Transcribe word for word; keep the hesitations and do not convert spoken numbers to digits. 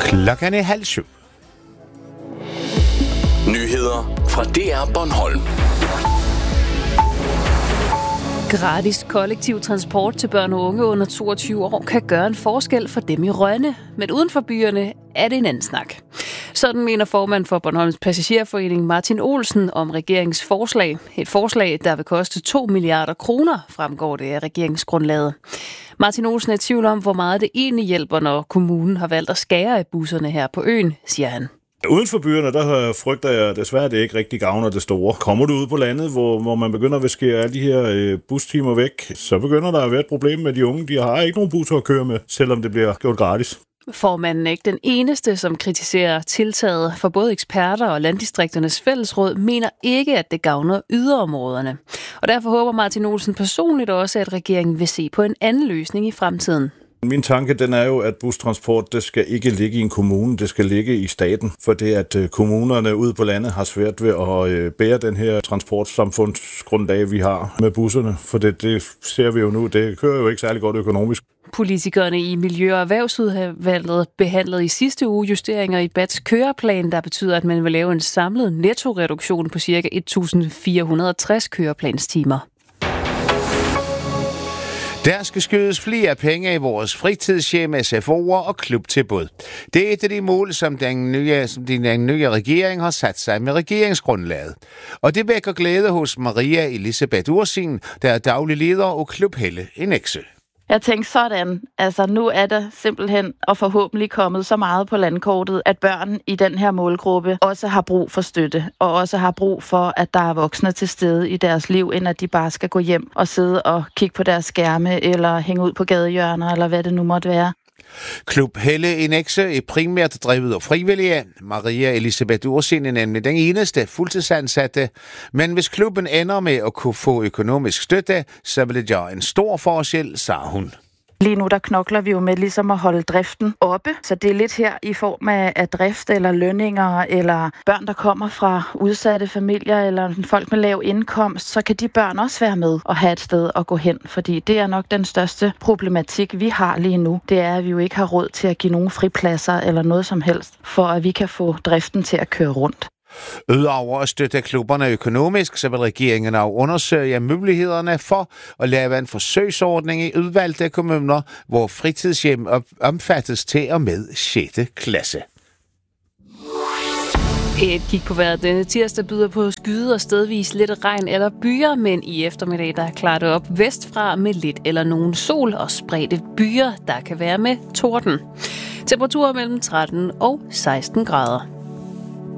Klokken er halv syv. Nyheder fra D R Bornholm. Gratis kollektiv transport til børn og unge under toogtyve år kan gøre en forskel for dem i Rønne, men uden for byerne er det en anden snak. Sådan mener formand for Bornholms Passagerforening Martin Olsen om regeringens forslag. Et forslag, der vil koste to milliarder kroner, fremgår det af regeringsgrundlaget. Martin Olsen er i tvivl om, hvor meget det egentlig hjælper, når kommunen har valgt at skære af busserne her på øen, siger han. Uden for byerne, der frygter jeg desværre, at det ikke rigtig gavner det store. Kommer du ud på landet, hvor, hvor man begynder at skære alle de her øh, bustimer væk, så begynder der at være et problem med de unge. De har ikke nogen busser at køre med, selvom det bliver gjort gratis. Formanden er ikke den eneste, som kritiserer tiltaget, for både eksperter og Landdistrikternes Fællesråd mener ikke, at det gavner yderområderne. Og derfor håber Martin Olsen personligt også, at regeringen vil se på en anden løsning i fremtiden. Min tanke, den er jo, at bustransport, det skal ikke ligge i en kommune, det skal ligge i staten, for det at kommunerne ude på landet har svært ved at bære den her transportsamfundsgrundlag, vi har med busserne, for det, det ser vi jo nu, det kører jo ikke særlig godt økonomisk. Politikerne i Miljø- og Erhvervsudvalget behandlede i sidste uge justeringer i B A T's køreplan, der betyder, at man vil lave en samlet nettoreduktion på ca. et tusind fire hundrede og tres køreplanstimer. Der skal skydes flere penge i vores fritidshjem, S F O'er og klubtilbud. Det er et af de mål, som den nye, som den nye regering har sat sig med regeringsgrundlaget. Og det vækker glæde hos Maria Elisabeth Ursin, der er daglig leder og Klub Helle i Nexø. Jeg tænkte sådan, altså nu er der simpelthen og forhåbentlig kommet så meget på landkortet, at børn i den her målgruppe også har brug for støtte, og også har brug for, at der er voksne til stede i deres liv, end at de bare skal gå hjem og sidde og kigge på deres skærme, eller hænge ud på gadehjørner, eller hvad det nu måtte være. Klub Helle i Nexø er primært drevet af frivillige. Maria Elisabeth Ursin er nemlig den eneste fuldtidsansatte. Men hvis klubben ender med at kunne få økonomisk støtte, så vil det gøre en stor forskel, sagde hun. Lige nu der knokler vi jo med ligesom at holde driften oppe, så det er lidt her i form af, af drift eller lønninger eller børn, der kommer fra udsatte familier eller folk med lav indkomst, så kan de børn også være med og have et sted at gå hen, fordi det er nok den største problematik, vi har lige nu. Det er, at vi jo ikke har råd til at give nogen fripladser eller noget som helst, for at vi kan få driften til at køre rundt. Udover at støtte klubberne økonomisk, så vil regeringen også undersøge mulighederne for at lave en forsøgsordning i udvalgte kommuner, hvor fritidshjem omfattes til og med sjette klasse. Et kig på vejret denne tirsdag byder på skyde og stedvis lidt regn eller byer, men i eftermiddag der klarer det op vestfra med lidt eller nogen sol og spredte byer, der kan være med torden. Temperaturer mellem tretten og seksten grader.